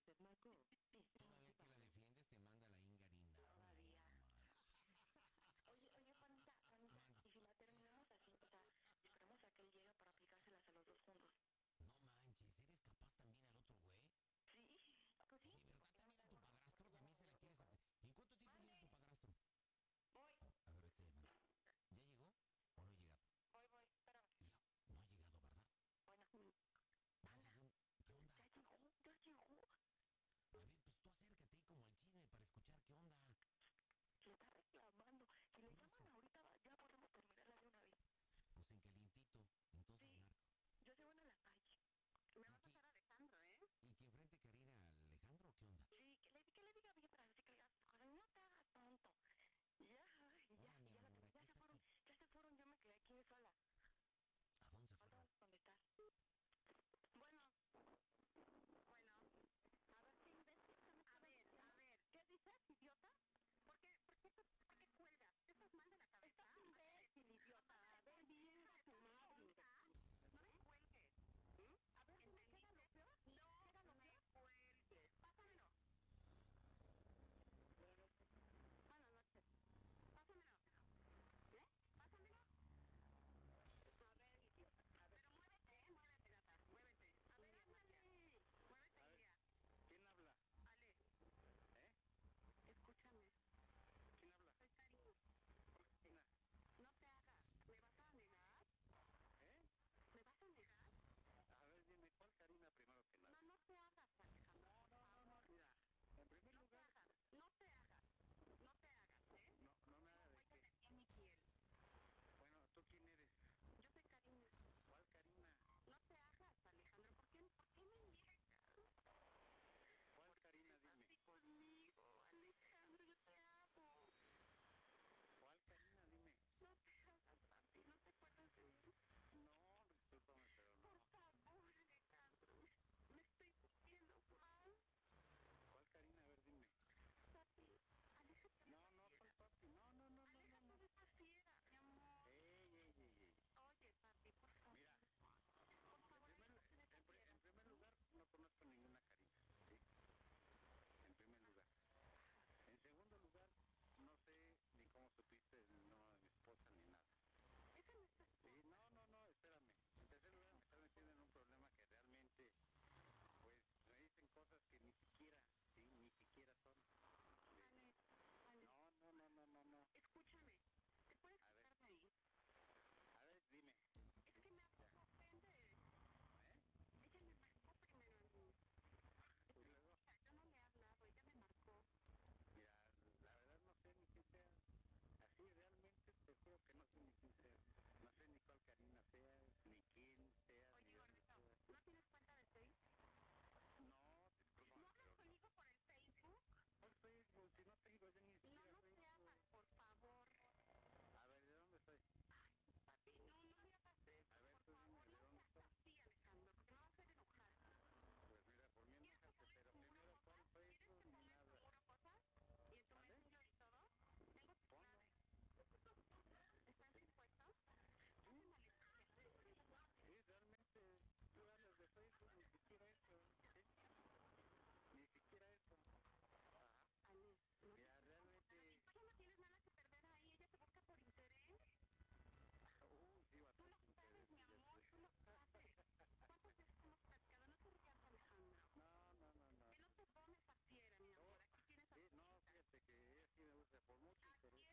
usted marcó es Todavía que la defiendes te manda la Ingarina. Ay, todavía. no manches. Oye, Juanita, Mande. y si la terminamos así, o sea, esperamos a que él llegue para aplicárselas a los dos juntos. No manches, ¿eres capaz también al otro güey? Sí, pues sí, ¿De verdad porque no también a tu tengo, padrastro? porque ya no ¿También se la tengo quieres tiempo. aplicar? ¿En cuánto tiempo llega tu Mande, padrastro? voy, A ver, está llamando. ¿Ya llegó o no ha llegado? voy, espérame. Ya, no ha llegado, ¿verdad? Bueno, Ya anda, llegó. ¿Qué onda? ya llegó. A ver, pues tú acércate como el chisme para escuchar qué onda. Le está reclamando. Si le Por llaman eso. ahorita, ya podemos terminarla de una vez. Pues en calientito. Entonces, Sí, Marco. yo sé bueno en la calle. Me va ¿Y a qué? pasar Alejandro, ¿eh? ¿Y que enfrente Karina Alejandro o qué onda? Sí, que le diga bien para decir que le diga sus cosas. No te hagas tonto. Y ya, ay, Ahora, mi amor, aquí ya se está fueron, tu... yo me quedé aquí sola. ¿A dónde se Ahorita fueron? vamos a contestar. Bueno, a ver qué imbécil. A ver, ¿qué dices, idiota? ¿Por qué cuelgas? ¿Estás mal de la cabeza? Estás imbécil, idiota. A ver, bien a tu madre, imbécil. No me cuelgues. A ver, ¿entendiste? ¿Queda lo peor? No me cuelgues. Pásamelo. Buenas noches. Pásamelo. ¿Eh? Pásamelo. A ver, idiota. A ver. Pero muévete, gata. Muévete. A ver, ándale. Muévete, Iria. ¿Quién habla? Ale, ¿Eh? escúchame. ¿Quién habla? Soy cariño. Cristina. No te hagas. ¿Me vas a negar? ¿Eh? ¿Me vas a negar? A ver, dime, ¿cuál Karina primero que nada? No te hagas, Alejandro. Por favor. Mira, en primer No te lugar, hagas. No te hagas, ¿eh? no me haga de Huella de qué. ti en mi piel. Bueno, ¿tú quién eres? Yo soy cariño. ¿Cuál Karina? No te hagas, Alejandro. ¿Por qué me niegas? ¿Cuál Karina? Estás Dime. así conmigo, Alejandro. Yo te amo. ¿Cuál Karina? Dime. No te hagas, papi. ¿No te acuerdas de mí? No, discúlpame, pero Por no. favor, Alejandro. Me estoy sintiendo mal. ¿Cuál Karina? A ver, dime. Papi, aléjate de No, esa no fiera. soy papi. No. Aléjate de esa fiera, mi amor. Ey. Oye, papi, por favor. Mira, Por favor, aléjate de esa fiera. en primer lugar, no conozco ninguna Karina. ¿Sí? En primer lugar. En segundo lugar, no sé ni cómo supiste el nombre de mi esposa ni nada. Esa no es tu Sí, esposa. no, espérame. En tercer lugar, me estás metiendo en un problema que realmente, pues, me dicen cosas que ni siquiera, sí, ni siquiera son. Ale, Ale, No. escúchame. ¿Te puedes A ver, quitar de ahí? a ver, dime. Es que me ofende. ¿Eh? Ella me marcó primero a mí. Y luego, Escucha, yo no le he hablado, ella me marcó. mira, la verdad no sé ni quién sea. Así realmente te juro que no sé ni quién sea. No sé ni cuál Karina sea, ni quién sea, ni Oye, dónde gordito, sea. ¿no tienes cuenta de Facebook? No, discúlpame, ¿No hablas pero conmigo por el Facebook? ¿cuál Facebook? Si no tengo yo ni siquiera No te Facebook. hagas, por favor. A ver, ¿de dónde estoy? Ay, papi, no me hagas eso, A ver, por tú dime, favor. ¿de No dónde seas estoy? así, Alejandro, porque me vas a hacer enojar. Pues mira, por mí ¿Quieres que enójate, ponga en pero tu muro primero, ¿cuál cosas? ¿Quieres que Facebook ni ponga en tu nada? muro cosas? ¿Y en tu ¿Vale? messenger y todo? Tengo tus Ponlo. claves. ¿Estás dispuesto? Sí, Hacen al espejo. sí, realmente, tú hablas de Facebook, ni siquiera eso, ¿sí? Ni siquiera eso. Ajá. Ale, no te Mira, realmente, tú ya no tienes nada que perder ahí. Ella te busca por interés. sí, Tú lo bastante sabes, mi amor, tú interesante. lo sabes. ¿Cuántas veces hemos platicado? No te rías, Alejandro. No. Que no te tomes a fiera, mi amor. Aquí tienes a Sí, tu no, hija. fíjate que ella sí me gusta por mucho interés.